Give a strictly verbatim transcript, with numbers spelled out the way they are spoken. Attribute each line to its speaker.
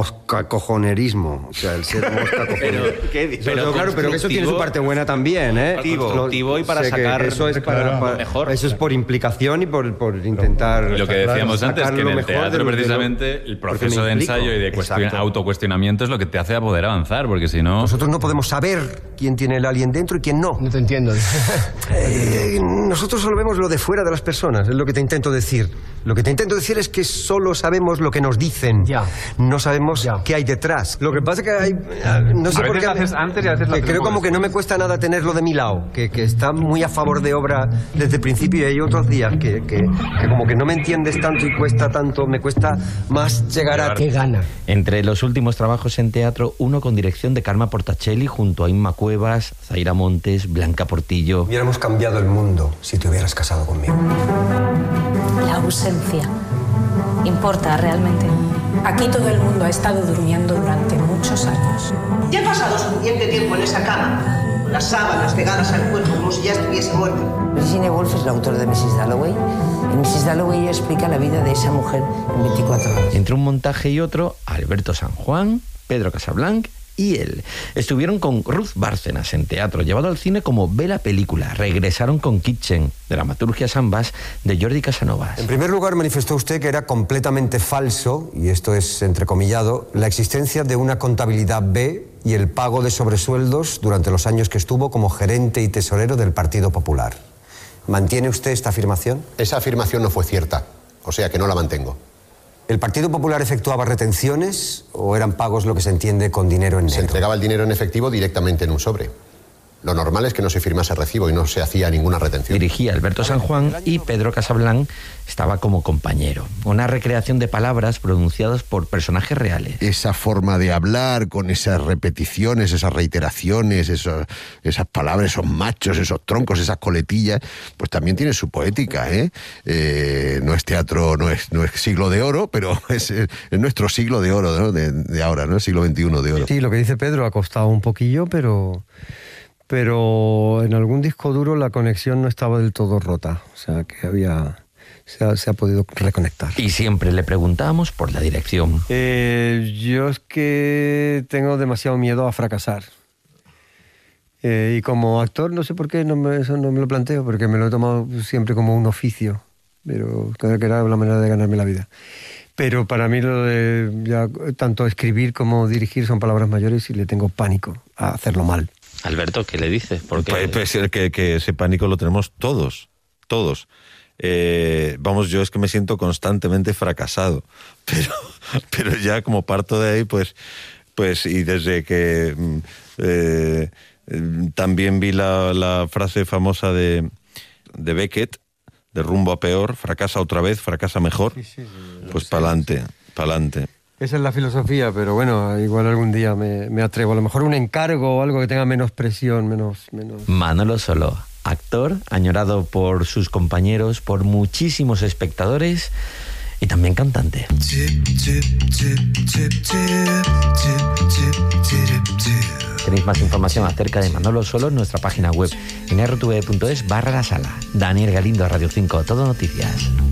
Speaker 1: moscacojonerismo. O sea, el ser moscacojonero.
Speaker 2: Pero,
Speaker 1: pero claro, pero que eso tiene su parte buena también, ¿eh?
Speaker 2: Activo y para
Speaker 1: sé
Speaker 2: sacar
Speaker 1: que, que eso es para,
Speaker 2: claro,
Speaker 1: para,
Speaker 2: mejor.
Speaker 1: Eso es por implicación y por, por intentar...
Speaker 3: Lo que decíamos
Speaker 1: claro,
Speaker 3: antes, que en el teatro
Speaker 1: de,
Speaker 3: precisamente
Speaker 1: de lo,
Speaker 3: el proceso de ensayo y de cuestion, autocuestionamiento es lo que te hace a poder avanzar, porque si no...
Speaker 1: Nosotros no podemos saber quién tiene el alien dentro y quién no.
Speaker 4: No te entiendo.
Speaker 1: eh, nosotros solo vemos lo de fuera de las personas, es lo que te intento decir. Lo que te intento decir es que solo sabemos lo que nos dicen.
Speaker 4: Ya.
Speaker 1: No sabemos
Speaker 4: ya.
Speaker 1: qué hay detrás. Lo que pasa es que hay... No sé
Speaker 5: a
Speaker 1: por
Speaker 5: veces
Speaker 1: qué...
Speaker 5: haces antes y a veces lo
Speaker 1: que creo como que no me cuesta nada tenerlo de mi lado, que, que está muy a favor de obra desde el principio, y hay otros días que, que, que como que no me entiendes tanto y cuesta tanto, me cuesta más llegar a...
Speaker 4: ¿Qué gana?
Speaker 6: Entre los últimos trabajos en teatro, uno con dirección de Karma Portacelli junto a Inma Cuevas, Zaira Montes, Blanca Portillo.
Speaker 1: Hubiéramos cambiado el mundo si te hubieras casado conmigo.
Speaker 7: La ausencia importa realmente.
Speaker 8: Aquí todo el mundo ha estado durmiendo durante muchos años.
Speaker 9: Ya ha pasado suficiente tiempo en esa cama, con las sábanas pegadas al cuerpo como si ya estuviese muerto.
Speaker 10: Virginia Woolf es la autora de missus Dalloway. En missus Dalloway explica la vida de esa mujer en veinticuatro horas.
Speaker 6: Entre un montaje y otro, Alberto San Juan, Pedro Casablanc y él. Estuvieron con Ruth Bárcenas en teatro, llevado al cine como Ve la película. Regresaron con Kitchen, dramaturgias ambas, de Jordi Casanovas.
Speaker 1: En primer lugar, manifestó usted que era completamente falso, y esto es entrecomillado, la existencia de una contabilidad B y el pago de sobresueldos durante los años que estuvo como gerente y tesorero del Partido Popular. ¿Mantiene usted esta afirmación?
Speaker 11: Esa afirmación no fue cierta, o sea que no la mantengo.
Speaker 1: ¿El Partido Popular efectuaba retenciones o eran pagos lo que se entiende con dinero en negro?
Speaker 11: Se entregaba el dinero en efectivo directamente en un sobre. Lo normal es que no se firmase recibo y no se hacía ninguna retención.
Speaker 6: Dirigía Alberto San Juan y Pedro Casablanc estaba como compañero. Una recreación de palabras pronunciadas por personajes reales.
Speaker 12: Esa forma de hablar, con esas repeticiones, esas reiteraciones, esos, esas palabras, esos machos, esos troncos, esas coletillas, pues también tiene su poética, ¿eh? eh no es teatro, no es, no es siglo de oro, pero es, es nuestro siglo de oro, ¿no? de, de ahora, ¿no? Siglo veintiuno de oro.
Speaker 1: Sí, lo que dice Pedro ha costado un poquillo, pero... pero en algún disco duro la conexión no estaba del todo rota, o sea que había se ha, se ha podido reconectar.
Speaker 6: Y siempre le preguntábamos por la dirección.
Speaker 1: Eh, yo es que tengo demasiado miedo a fracasar. Eh, y como actor, no sé por qué, no me, eso no me lo planteo, porque me lo he tomado siempre como un oficio, pero creo que era la manera de ganarme la vida. Pero para mí lo de ya, tanto escribir como dirigir son palabras mayores y le tengo pánico a hacerlo mal.
Speaker 2: Alberto, ¿qué le dices? Porque
Speaker 13: pues, pues que, que ese pánico lo tenemos todos, todos. Eh, vamos, yo es que me siento constantemente fracasado, pero, pero ya como parto de ahí, pues, pues y desde que eh, también vi la, la frase famosa de, de Beckett, de rumbo a peor, fracasa otra vez, fracasa mejor, sí, sí, sí, pues pa'lante, pa'lante.
Speaker 1: Esa es la filosofía, pero bueno, igual algún día me, me atrevo. A lo mejor un encargo o algo que tenga menos presión, menos... menos...
Speaker 6: Manolo Soló, actor, añorado por sus compañeros, por muchísimos espectadores y también cantante. Tenéis más información acerca de Manolo Soló en nuestra página web en r t v punto es barra la sala. Daniel Galindo, Radio cinco, Todo Noticias.